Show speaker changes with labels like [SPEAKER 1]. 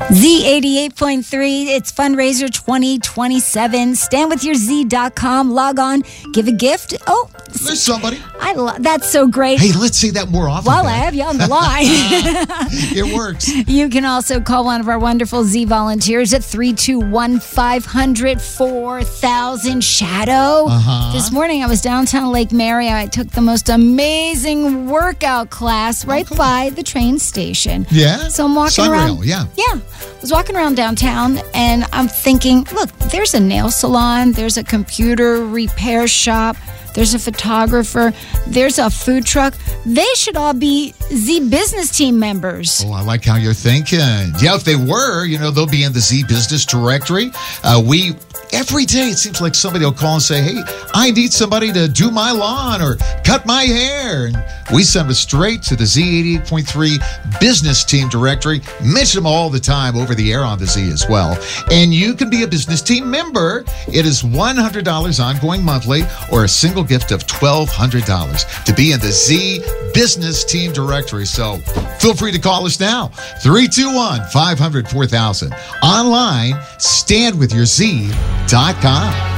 [SPEAKER 1] Z88.3, it's fundraiser 2027. StandWithYourZ.com. Log on, give a gift. Oh,
[SPEAKER 2] there's somebody.
[SPEAKER 1] That's so great.
[SPEAKER 2] Hey, let's say that more often.
[SPEAKER 1] While I have you on the line.
[SPEAKER 2] It works.
[SPEAKER 1] You can also call one of our wonderful Z volunteers at 321-500-4000. Shadow. This morning I was downtown Lake Mary. I took the most amazing workout class right by the train station.
[SPEAKER 2] Yeah?
[SPEAKER 1] So I'm walking around.
[SPEAKER 2] Sunrail, yeah.
[SPEAKER 1] Yeah. I was walking around downtown and I'm thinking, look, there's a nail salon, there's a computer repair shop, there's a photographer, there's a food truck. They should all be Z Business Team members.
[SPEAKER 2] Oh, I like how you're thinking. Yeah, if they were, they'll be in the Z Business Directory. Every day it seems like somebody will call and say, hey, I need somebody to do my lawn or cut my hair. And we send them straight to the Z88.3 Business Team Directory. Mention them all the time over the air on the Z as well. And you can be a business team member. It is $100 ongoing monthly or a single gift of $1,200 to be in the Z Business Team Directory. So feel free to call us now. 321-500-4000. Online, StandWithYourZ.com.